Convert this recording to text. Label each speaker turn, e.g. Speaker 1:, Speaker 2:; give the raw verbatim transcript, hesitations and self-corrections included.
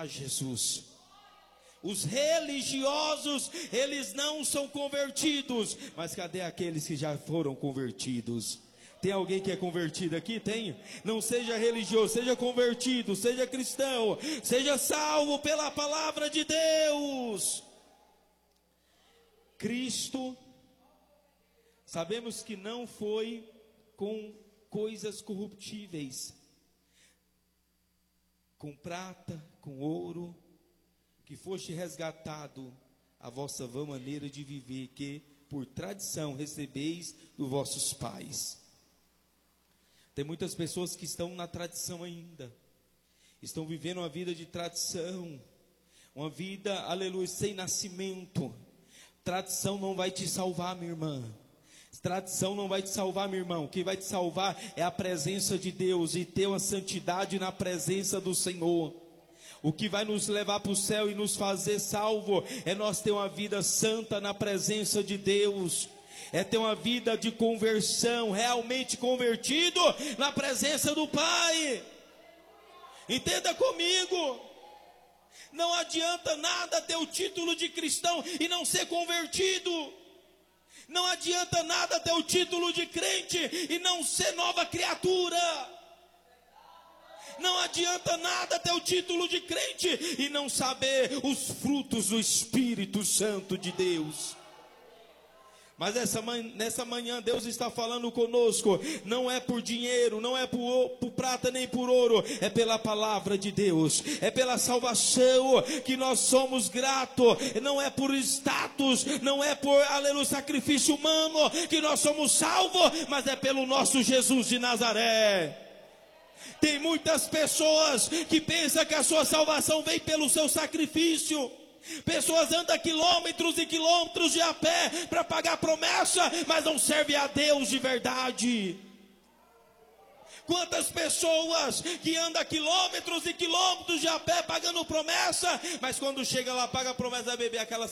Speaker 1: a Jesus. Os religiosos, eles não são convertidos, mas cadê aqueles que já foram convertidos? Tem alguém que é convertido aqui? Tem? Não seja religioso, seja convertido, seja cristão, seja salvo pela palavra de Deus. Cristo, sabemos que não foi com coisas corruptíveis, com prata, com ouro, que foste resgatado a vossa vã maneira de viver, que por tradição recebeis dos vossos pais. Tem muitas pessoas que estão na tradição ainda, estão vivendo uma vida de tradição, uma vida, aleluia, sem nascimento. Tradição não vai te salvar, minha irmã. Tradição não vai te salvar, meu irmão. O que vai te salvar é a presença de Deus e ter uma santidade na presença do Senhor. O que vai nos levar para o céu e nos fazer salvo é nós ter uma vida santa na presença de Deus. É ter uma vida de conversão, realmente convertido na presença do Pai. Entenda comigo. Não adianta nada ter o título de cristão e não ser convertido. Não adianta nada ter o título de crente e não ser nova criatura. Não adianta nada ter o título de crente e não saber os frutos do Espírito Santo de Deus. Mas essa manhã, nessa manhã Deus está falando conosco, não é por dinheiro, não é por, por prata nem por ouro, é pela palavra de Deus, é pela salvação que nós somos gratos, não é por status, não é por, aleluia, sacrifício humano que nós somos salvos, mas é pelo nosso Jesus de Nazaré. Tem muitas pessoas que pensam que a sua salvação vem pelo seu sacrifício. Pessoas andam quilômetros e quilômetros de a pé para pagar promessa, mas não servem a Deus de verdade. Quantas pessoas que andam quilômetros e quilômetros de a pé pagando promessa, mas quando chega lá paga a promessa, vai beber aquela